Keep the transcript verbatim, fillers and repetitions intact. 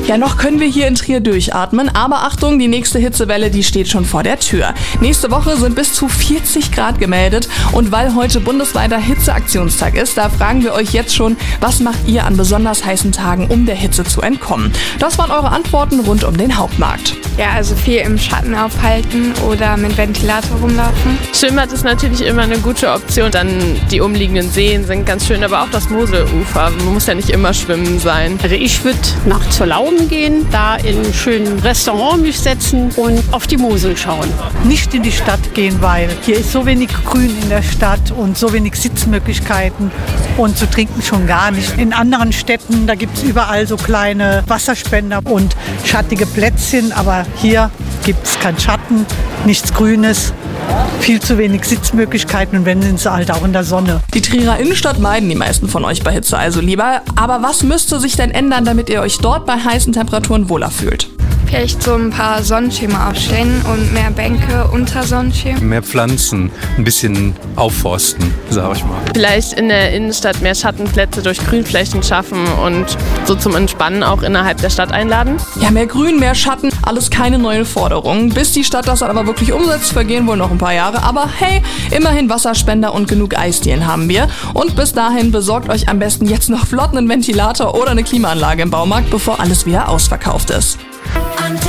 Ja, noch können wir hier in Trier durchatmen, aber Achtung, die nächste Hitzewelle, die steht schon vor der Tür. Nächste Woche sind bis zu vierzig Grad gemeldet und weil heute bundesweiter Hitzeaktionstag ist, da fragen wir euch jetzt schon, was macht ihr an besonders heißen Tagen, um der Hitze zu entkommen? Das waren eure Antworten rund um den Hauptmarkt. Ja, also viel im Schatten aufhalten oder mit Ventilator rumlaufen. Schwimmbad ist natürlich immer eine gute Option. Dann die umliegenden Seen sind ganz schön, aber auch das Moselufer. Man muss ja nicht immer schwimmen sein. Also ich würde nachts zur Lauben gehen, da in einen schönen Restaurant mich setzen und auf die Mosel schauen. Nicht in die Stadt gehen, weil hier ist so wenig Grün in der Stadt und so wenig Sitzmöglichkeiten und zu trinken schon gar nicht. In anderen Städten, da gibt es überall so kleine Wasserspender und schattige Plätzchen, aber hier gibt es keinen Schatten, nichts Grünes, viel zu wenig Sitzmöglichkeiten und wenn, sind sie halt auch in der Sonne. Die Trierer Innenstadt meiden die meisten von euch bei Hitze also lieber. Aber was müsste sich denn ändern, damit ihr euch dort bei heißen Temperaturen wohler fühlt? Vielleicht so ein paar Sonnenschirme aufstellen und mehr Bänke unter Sonnenschirmen. Mehr Pflanzen, ein bisschen aufforsten, sag ich mal. Vielleicht in der Innenstadt mehr Schattenplätze durch Grünflächen schaffen und so zum Entspannen auch innerhalb der Stadt einladen. Ja, mehr Grün, mehr Schatten, alles keine neuen Forderungen. Bis die Stadt das dann aber wirklich umsetzt, vergehen wohl noch ein paar Jahre. Aber hey, immerhin Wasserspender und genug Eisdielen haben wir. Und bis dahin besorgt euch am besten jetzt noch flott einen Ventilator oder eine Klimaanlage im Baumarkt, bevor alles wieder ausverkauft ist. Antenne.